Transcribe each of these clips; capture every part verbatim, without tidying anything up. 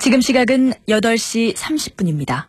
지금 시각은 여덟 시 삼십 분입니다.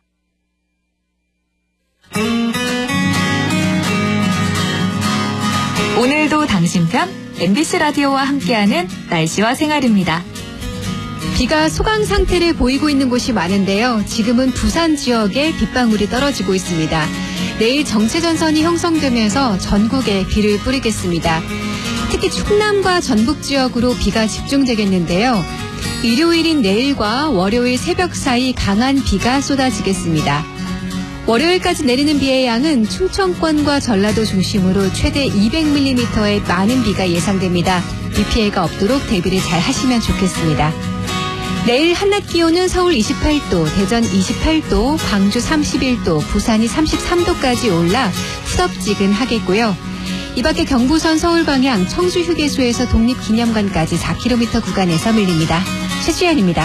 오늘도 당신 편 엠비씨 라디오와 함께하는 날씨와 생활입니다. 비가 소강 상태를 보이고 있는 곳이 많은데요. 지금은 부산 지역에 빗방울이 떨어지고 있습니다. 내일 정체전선이 형성되면서 전국에 비를 뿌리겠습니다. 특히 충남과 전북 지역으로 비가 집중되겠는데요. 일요일인 내일과 월요일 새벽 사이 강한 비가 쏟아지겠습니다. 월요일까지 내리는 비의 양은 충청권과 전라도 중심으로 최대 이백 밀리미터의 많은 비가 예상됩니다. 비 피해가 없도록 대비를 잘 하시면 좋겠습니다. 내일 한낮 기온은 서울 이십팔 도, 대전 이십팔 도, 광주 삼십일 도, 부산이 삼십삼 도까지 올라 후덥지근하겠고요. 이 밖에 경부선 서울 방향 청주 휴게소에서 독립기념관까지 사 킬로미터 구간에서 밀립니다. 최주연입니다.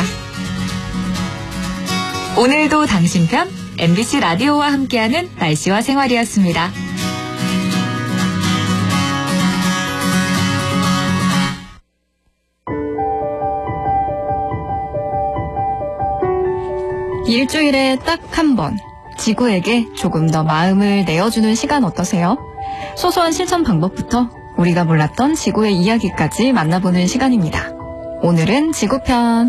오늘도 당신 편 엠비씨 라디오와 함께하는 날씨와 생활이었습니다. 일주일에 딱 한 번 지구에게 조금 더 마음을 내어주는 시간 어떠세요? 소소한 실천 방법부터 우리가 몰랐던 지구의 이야기까지 만나보는 시간입니다. 오늘은 지구편.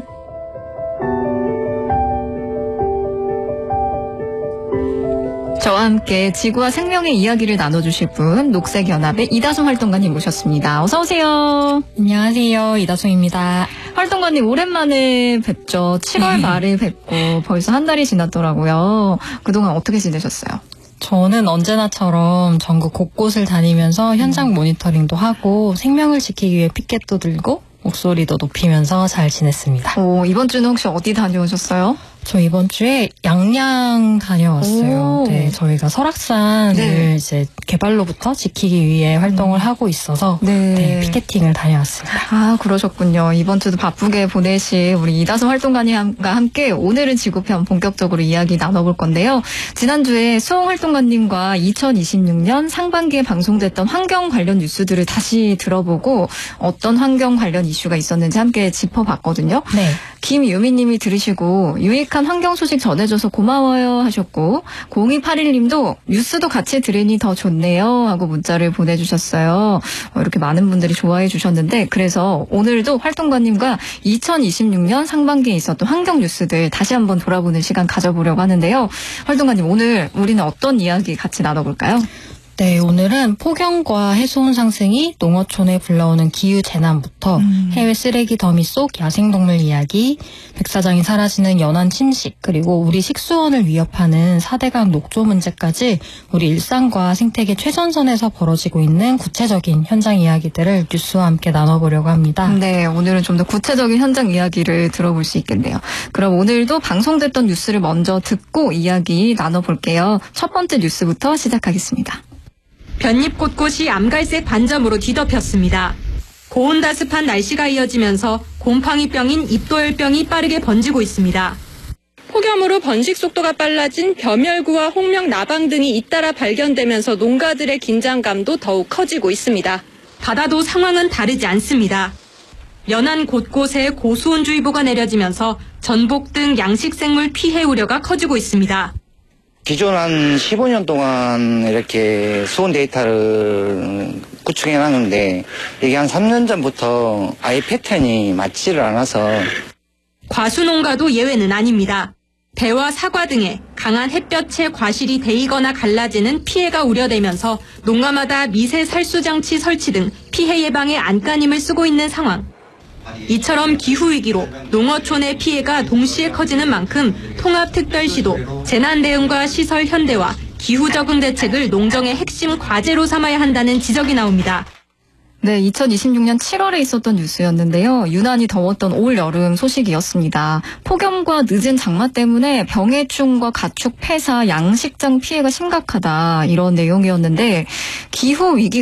저와 함께 지구와 생명의 이야기를 나눠주실 분 녹색연합의 이다솜 활동가님 모셨습니다. 어서 오세요. 안녕하세요. 이다솜입니다. 활동가님 오랜만에 뵙죠. 칠월 말에 뵙고 벌써 한 달이 지났더라고요. 그동안 어떻게 지내셨어요? 저는 언제나처럼 전국 곳곳을 다니면서 현장 모니터링도 하고 생명을 지키기 위해 피켓도 들고 목소리도 높이면서 잘 지냈습니다. 오, 이번 주는 혹시 어디 다녀오셨어요? 저 이번 주에 양양 다녀왔어요. 네, 저희가 설악산을 네. 이제 개발로부터 지키기 위해 활동을 음. 하고 있어서 네. 네, 피켓팅을 다녀왔습니다. 아, 그러셨군요. 이번 주도 바쁘게 보내실 우리 이다솜 활동가님과 함께 오늘은 지구편 본격적으로 이야기 나눠볼 건데요. 지난주에 수홍 활동가님과 이천이십육 년 상반기에 방송됐던 환경 관련 뉴스들을 다시 들어보고 어떤 환경 관련 이슈가 있었는지 함께 짚어봤거든요. 네. 김유미님이 들으시고 유익한 환경 소식 전해줘서 고마워요 하셨고 공이팔일 님도 뉴스도 같이 들으니 더 좋네요 하고 문자를 보내주셨어요. 이렇게 많은 분들이 좋아해 주셨는데 그래서 오늘도 활동가님과 이천이십육 년 상반기에 있었던 환경 뉴스들 다시 한번 돌아보는 시간 가져보려고 하는데요. 활동가님 오늘 우리는 어떤 이야기 같이 나눠볼까요? 네, 오늘은 폭염과 해수온 상승이 농어촌에 불러오는 기후재난부터 음. 해외 쓰레기 더미 속 야생동물 이야기, 백사장이 사라지는 연안 침식, 그리고 우리 식수원을 위협하는 사대강 녹조 문제까지 우리 일상과 생태계 최전선에서 벌어지고 있는 구체적인 현장 이야기들을 뉴스와 함께 나눠보려고 합니다. 네, 오늘은 좀 더 구체적인 현장 이야기를 들어볼 수 있겠네요. 그럼 오늘도 방송됐던 뉴스를 먼저 듣고 이야기 나눠볼게요. 첫 번째 뉴스부터 시작하겠습니다. 볏잎 곳곳이 암갈색 반점으로 뒤덮였습니다. 고온다습한 날씨가 이어지면서 곰팡이병인 잎도열병이 빠르게 번지고 있습니다. 폭염으로 번식 속도가 빨라진 벼멸구와 홍명 나방 등이 잇따라 발견되면서 농가들의 긴장감도 더욱 커지고 있습니다. 바다도 상황은 다르지 않습니다. 연안 곳곳에 고수온주의보가 내려지면서 전복 등 양식생물 피해 우려가 커지고 있습니다. 기존 한 십오 년 동안 이렇게 수온 데이터를 구축해 놨는데 이게 한 삼 년 전부터 아예 패턴이 맞지를 않아서 과수농가도 예외는 아닙니다. 배와 사과 등에 강한 햇볕에 과실이 데이거나 갈라지는 피해가 우려되면서 농가마다 미세 살수 장치 설치 등 피해 예방에 안간힘을 쓰고 있는 상황. 이처럼 기후위기로 농어촌의 피해가 동시에 커지는 만큼 통합특별시도 재난대응과 시설 현대화, 기후적응 대책을 농정의 핵심 과제로 삼아야 한다는 지적이 나옵니다. 네, 이천이십육 년 칠월에 있었던 뉴스였는데요. 유난히 더웠던 올 여름 소식이었습니다. 폭염과 늦은 장마 때문에 병해충과 가축 폐사, 양식장 피해가 심각하다 이런 내용이었는데 기후 위기